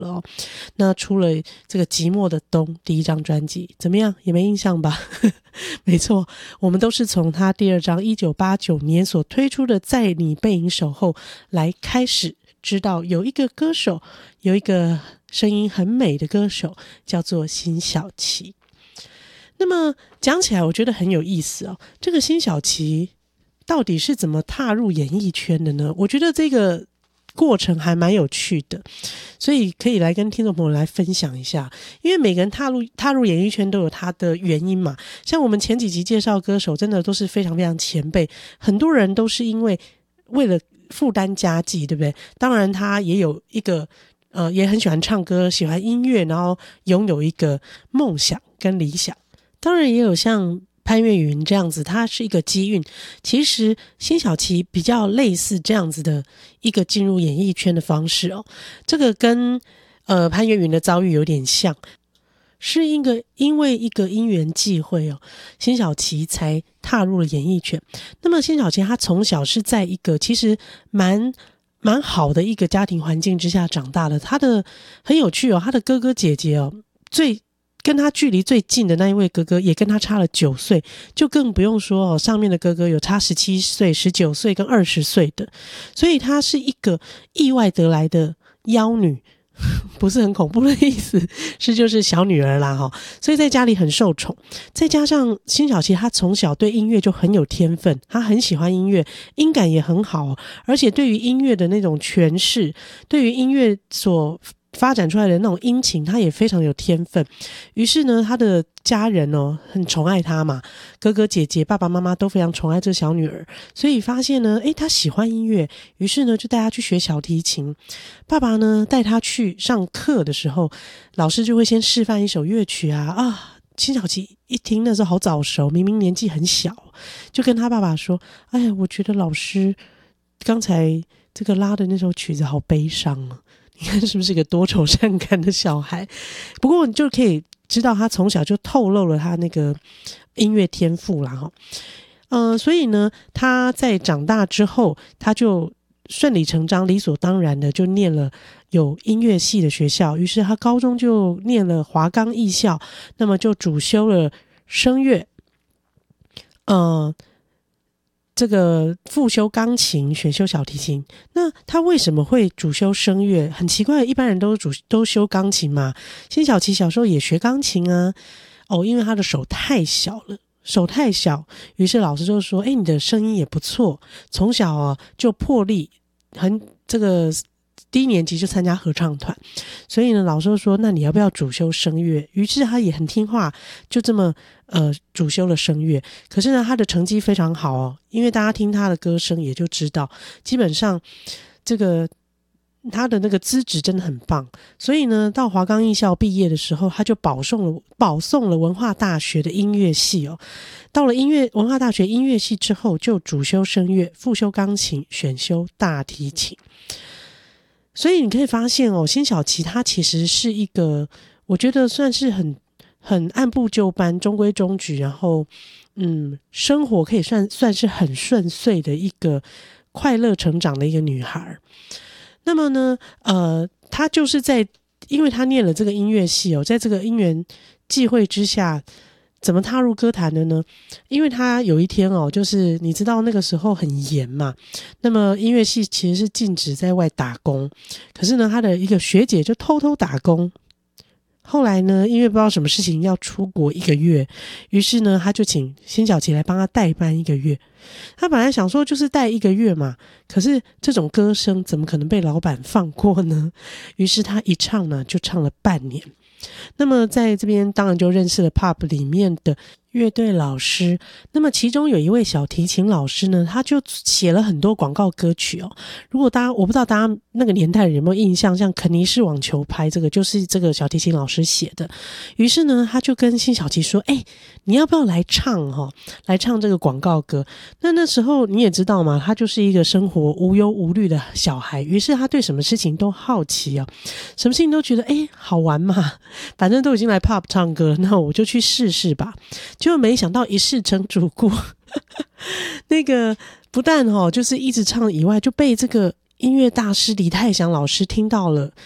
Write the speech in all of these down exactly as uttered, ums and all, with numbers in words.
了哦。那出了这个寂寞的冬第一张专辑，怎么样？也没印象吧？没错，我们都是从他第二张一九八九年所推出的在你背影守候来开始知道有一个歌手，有一个声音很美的歌手叫做辛晓琪。那么讲起来我觉得很有意思哦，这个辛晓琪到底是怎么踏入演艺圈的呢？我觉得这个过程还蛮有趣的，所以可以来跟听众朋友来分享一下。因为每个人踏入踏入演艺圈都有他的原因嘛，像我们前几集介绍歌手真的都是非常非常前辈，很多人都是因为为了负担家计，对不对？当然他也有一个呃，也很喜欢唱歌，喜欢音乐，然后拥有一个梦想跟理想。当然也有像潘越云这样子，他是一个机运。其实辛晓琪比较类似这样子的一个进入演艺圈的方式哦，这个跟呃潘越云的遭遇有点像，是一个因为一个因缘际会哦，辛晓琪才踏入了演艺圈。那么辛晓琪他从小是在一个其实蛮蛮好的一个家庭环境之下长大的，他的很有趣哦，他的哥哥姐姐哦，最跟他距离最近的那一位哥哥也跟他差了九岁，就更不用说哦，上面的哥哥有差十七岁、十九岁跟二十岁的，所以他是一个意外得来的妖女，不是很恐怖的意思，是就是小女儿啦齁，所以在家里很受宠。再加上辛晓琪她从小对音乐就很有天分，她很喜欢音乐，音感也很好，而且对于音乐的那种诠释，对于音乐所发展出来的那种音情，他也非常有天分。于是呢，他的家人哦很宠爱他嘛，哥哥姐姐爸爸妈妈都非常宠爱这小女儿，所以发现呢，诶，他喜欢音乐，于是呢就带他去学小提琴。爸爸呢带他去上课的时候，老师就会先示范一首乐曲啊啊，辛晓琪一听那时候好早熟，明明年纪很小，就跟他爸爸说：“哎呀，我觉得老师刚才这个拉的那首曲子好悲伤啊。”你看是不是一个多愁善感的小孩？不过你就可以知道他从小就透露了他那个音乐天赋啦齁。呃，所以呢，他在长大之后，他就顺理成章、理所当然的就念了有音乐系的学校。于是他高中就念了华冈艺校，那么就主修了声乐。呃。这个副修钢琴，选修小提琴。那他为什么会主修声乐？很奇怪，一般人都主都修钢琴嘛。辛晓琪小时候也学钢琴啊。哦，因为他的手太小了，手太小，于是老师就说：“哎，你的声音也不错，从小啊就破例，很这个低年级就参加合唱团。”所以呢，老师就说：“那你要不要主修声乐？”于是他也很听话，就这么呃主修了声乐。可是呢，他的成绩非常好哦，因为大家听他的歌声也就知道，基本上这个他的那个资质真的很棒。所以呢，到华冈艺校毕业的时候，他就保送了保送了文化大学的音乐系哦。到了音乐文化大学音乐系之后，就主修声乐，副修钢琴，选修大提琴。所以你可以发现哦，辛晓琪她其实是一个，我觉得算是很很按部就班、中规中矩，然后嗯，生活可以算算是很顺遂的一个快乐成长的一个女孩。那么呢，呃，她就是在，因为她念了这个音乐系哦，在这个因缘际会之下，怎么踏入歌坛的呢？因为她有一天哦，就是你知道那个时候很严嘛，那么音乐系其实是禁止在外打工，可是呢，她的一个学姐就偷偷打工。后来呢，因为不知道什么事情要出国一个月，于是呢，他就请辛晓琪来帮他代班一个月。他本来想说就是带一个月嘛，可是这种歌声怎么可能被老板放过呢？于是他一唱呢，就唱了半年。那么在这边当然就认识了 P U B 里面的乐队老师，那么其中有一位小提琴老师呢，他就写了很多广告歌曲哦。如果大家我不知道大家那个年代有没有印象，像肯尼式网球拍这个就是这个小提琴老师写的。于是呢，他就跟辛晓琪说：“哎、欸，你要不要来唱哦？来唱这个广告歌？”那那时候你也知道嘛，他就是一个生活无忧无虑的小孩，于是他对什么事情都好奇哦，什么事情都觉得哎、欸、好玩嘛，反正都已经来 P U B 唱歌了，那我就去试试吧。结果没想到一试成主顾，那个不但哦，就是一直唱以外，就被这个音乐大师李泰祥老师听到了。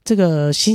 这个新